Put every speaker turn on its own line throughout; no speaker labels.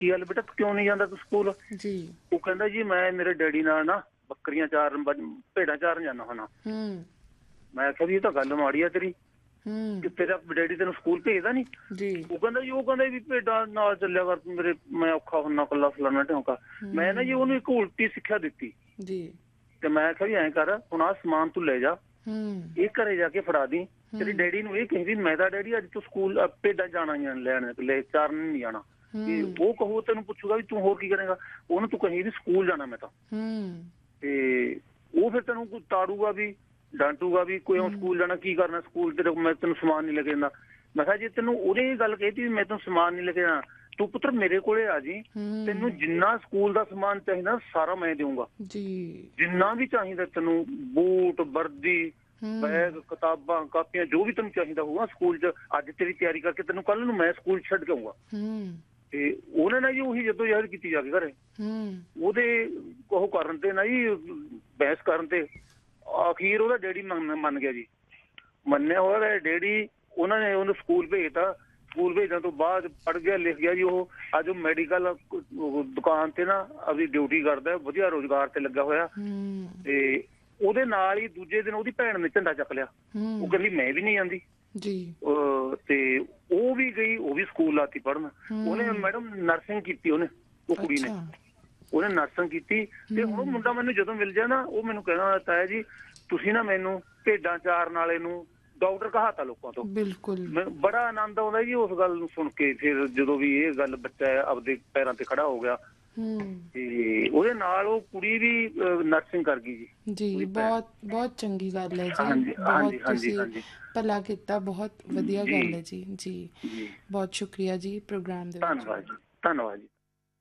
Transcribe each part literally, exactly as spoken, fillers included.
ਕੀ ਗੱਲ ਬੇਟਾ ਤੂੰ ਕਿਉਂ ਨਹੀਂ ਜਾਂਦਾ ਤੂੰ ਸਕੂਲ?
ਜੀ।
ਉਹ ਕਹਿੰਦਾ ਜੀ ਮੈਂ ਮੇਰੇ ਡੈਡੀ ਨਾਲ ਨਾ ਬੱਕਰੀਆਂ ਚਾਰਨ ਭੇਡਾਂ ਚਾਰਨ ਜਾਂਦਾ ਹੁੰਦਾ।
ਹੂੰ।
ਮੈਂ ਕਿਹਾ ਵੀ ਇਹ ਤਾਂ ਗੱਲ ਮਾੜੀ ਆ ਤੇਰੀ,
ਹੂੰ।
ਕਿ ਤੇਰਾ ਡੈਡੀ ਤੈਨੂੰ ਸਕੂਲ ਭੇਜਦਾ ਨੀ?
ਜੀ।
ਉਹ ਕਹਿੰਦਾ ਜੀ ਉਹ ਕਹਿੰਦਾ ਵੀ ਭੇਡਾਂ ਨਾਲ ਚੱਲਿਆ ਕਰ ਤੂੰ ਮੇਰੇ, ਮੈਂ ਔਖਾ ਹੁੰਦਾ ਕੱਲਾ ਫਲਾਣਾ ਢੌਂਕਾ। ਮੈਂ ਨਾ ਜੀ ਉਹਨੂੰ ਇੱਕ ਉਲਟੀ ਸਿੱਖਿਆ ਦਿੱਤੀ
ਜੀ। ਤੇ
ਮੈਂ ਕਿਹਾ ਵੀ ਐਂ ਕਰ ਹੁਣ ਆਹ ਸਮਾਨ ਤੂੰ ਲੈ ਜਾ, ਇਹ ਘਰੇ ਜਾ ਕੇ ਫੜਾ ਦੀ, ਤੇਰੇ ਡੈਡੀ ਨੂੰ ਇਹ ਕਹੀ ਵੀ ਮੈਂ ਤਾਂ ਡੈਡੀ ਅੱਜ ਤੂੰ ਸਕੂਲ ਭੇਡਾਂ ਜਾਣਾ ਲੈਣ ਲੈ ਚਾਰਨ ਨਹੀਂ ਜਾਣਾ। ਉਹ ਕਹੂ ਤੈਨੂੰ ਪੁੱਛੂਗਾ ਵੀ ਤੂੰ ਹੋਰ ਕੀ ਕਰੇਗਾ, ਉਹਨੂੰ ਤੂੰ ਕਹੀ ਵੀ ਸਕੂਲ ਜਾਣਾ ਮੈਂ ਤਾਂ। ਤੇ ਉਹ ਫਿਰ ਤੈਨੂੰ ਕੋਈ ਤਾੜੂਗਾ ਵੀ, ਡਾਂਟੂਗਾ ਵੀ ਕੋਈ ਸਕੂਲ ਜਾਣਾ ਕੀ ਕਰਨਾ, ਸਕੂਲ ਤੇਰੇ ਮੈਂ ਤੈਨੂੰ ਸਮਾਨ ਨਹੀਂ ਲੈ ਕੇ ਦਿੰਦਾ। ਮੈਂ ਕਿਹਾ ਜੇ ਤੈਨੂੰ ਉਹਨੇ ਇਹ ਗੱਲ ਕਹੀ ਵੀ ਮੈਂ ਤੈਨੂੰ ਸਮਾਨ ਨਹੀਂ ਲੈ ਕੇ ਜਾਣਾ, ਤੂੰ ਪੁੱਤਰ ਮੇਰੇ ਕੋਲੇ ਆ ਜੀ, ਤੈਨੂੰ ਜਿੰਨਾ ਸਕੂਲ ਦਾ ਸਮਾਨ ਚਾਹੀਦਾ ਸਾਰਾ ਮੈਂ ਦੇਊਂਗਾ ਜੀ, ਜਿੰਨਾ ਵੀ ਚਾਹੀਦਾ ਤੈਨੂੰ, ਬੂਟ ਵਰਦੀ ਬੈਗ ਕਿਤਾਬਾਂ ਕਾਪੀਆਂ ਜੋ ਵੀ ਤੈਨੂੰ ਚਾਹੀਦਾ ਹੋਊਗਾ ਸਕੂਲ ਚ, ਅੱਜ ਤੇਰੀ ਤਿਆਰੀ ਕਰਕੇ ਤੈਨੂੰ ਕੱਲ ਨੂੰ ਮੈਂ ਸਕੂਲ ਛੱਡ ਕੇ ਆਊਂਗਾ। ਤੇ ਉਹਨੇ ਨਾ ਜੀ ਉਹੀ ਜਦੋਂ ਯਾਦ ਕੀਤੀ ਜਾ ਕੇ ਘਰੇ, ਉਹਦੇ ਉਹ ਕਰਨ ਤੇ ਨਾ ਜੀ ਬਹਿਸ ਕਰਨ ਤੇ ਅਖੀਰ ਉਹਦਾ ਡੈਡੀ ਮੰਨ ਗਿਆ ਜੀ, ਮੰਨਿਆ ਹੋਇਆ ਡੈਡੀ। ਉਹਨਾਂ ਨੇ ਉਹਨੂੰ ਸਕੂਲ ਭੇਜਤਾ, ਸਕੂਲ ਭੇਜਣ ਤੋਂ ਬਾਅਦ ਪੜ੍ਹ ਗਿਆ ਲਿਖ ਗਿਆ ਜੀ। ਉਹ ਅੱਜ ਉਹ ਮੈਡੀਕਲ ਦੁਕਾਨ ਤੇ ਨਾ ਆਪਣੀ ਡਿਊਟੀ ਕਰਦਾ, ਵਧੀਆ ਰੁਜ਼ਗਾਰ ਤੇ ਲੱਗਾ ਹੋਇਆ। ਤੇ ਉਹਦੇ ਨਾਲ ਹੀ ਦੂਜੇ ਦਿਨ ਉਹਦੀ ਭੈਣ ਨੇ ਝੰਡਾ ਚੱਕ ਲਿਆ, ਉਹ ਕਹਿੰਦੀ ਮੈਂ ਵੀ ਨਹੀਂ ਜਾਂਦੀ ਜੀ। ਤੇ ਉਹ ਵੀ ਗਈ, ਉਹ ਵੀ ਸਕੂਲ ਲਾਤੀ ਪੜ੍ਹਨ। ਉਹਨੇ ਮੈਡਮ ਨਰਸਿੰਗ ਕੀਤੀ, ਉਹਨੇ ਉਹ ਕੁੜੀ ਨੇ ਉਹਨੇ ਨਰਸਿੰਗ ਕੀਤੀ। ਤੇ ਹੁਣ ਉਹ ਮੁੰਡਾ ਮੈਨੂੰ ਜਦੋਂ ਮਿਲ ਜਾ ਨਾ ਉਹ ਮੈਨੂੰ ਕਹਿਣਾ ਤਾਇਆ ਜੀ ਤੁਸੀਂ ਨਾ ਮੈਨੂੰ ਭੇਡਾਂ ਚਾਰਨ ਵਾਲੇ ਨੂੰ ਡਾਕਟਰ ਕਹਾਤਾ ਲੋਕਾਂ ਤੋਂ। ਬਿਲਕੁਲ ਬੜਾ ਆਨੰਦ ਆਉਂਦਾ ਜੀ ਉਸ ਗੱਲ ਨੂੰ ਸੁਣ ਕੇ। ਫਿਰ ਜਦੋਂ ਵੀ ਇਹ ਗੱਲ ਬੱਚਾ ਆਪਦੇ ਪੈਰਾਂ ਤੇ ਖੜਾ ਹੋ ਗਿਆ ਤੇ ਉਹਦੇ ਨਾਲ ਉਹ ਕੁੜੀ ਵੀ ਨਰਸਿੰਗ ਕਰ ਗਈ ਜੀ। ਜੀ
ਬਹੁਤ ਬਹੁਤ ਚੰਗੀ ਗੱਲ ਹੈ ਜੀ, ਬਹੁਤ ਤੁਸੀਂ ਭਲਾ ਕੀਤਾ, ਬਹੁਤ ਵਧੀਆ ਗੱਲ ਹੈ ਜੀ। ਜੀ ਬਹੁਤ ਸ਼ੁਕਰੀਆ ਜੀ ਪ੍ਰੋਗਰਾਮ ਦੇ ਵਿੱਚ।
ਧੰਨਵਾਦ ਜੀ, ਧੰਨਵਾਦ ਜੀ।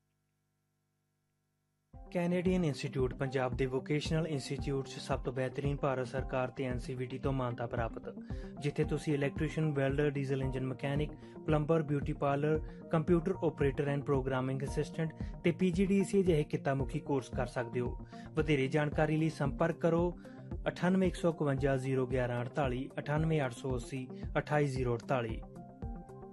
ਕੈਨੇਡੀਅਨ ਇੰਸਟੀਚਿਊਟ ਪੰਜਾਬ ਦੇ ਵੋਕੇਸ਼ਨਲ ਇੰਸਟੀਚਿਊਟ 'ਚ ਸਭ ਤੋਂ ਬਿਹਤਰੀਨ ਭਾਰਤ ਸਰਕਾਰ ਤੇ ਐਨ ਸੀ ਵੀ ਟੀ ਤੋਂ ਮਾਨਤਾ ਪ੍ਰਾਪਤ, ਜਿੱਥੇ ਤੁਸੀਂ electrician, welder, diesel engine mechanic, plumber, beauty parlour, computer operator and programming assistant ਤੇ ਪੀ ਜੀ ਡੀ ਸੀ ਜਿਹੇ ਕਿੱਤਾ ਮੁਖੀ ਕੋਰਸ ਕਰ ਸਕਦੇ ਹੋ। ਵਧੇਰੇ ਜਾਣਕਾਰੀ ਲਈ ਸੰਪਰਕ ਕਰੋ ਅਠਾਨਵੇਂ ਇੱਕ ਸੌ ਇਕਵੰਜਾ ਜ਼ੀਰੋ ਗਿਆਰਾਂ ਅਠਤਾਲੀ, ਅਠਾਨਵੇਂ ਅੱਠ ਸੌ ਅੱਸੀ ਅਠਾਈ ਜ਼ੀਰੋ ਅਠਤਾਲੀ।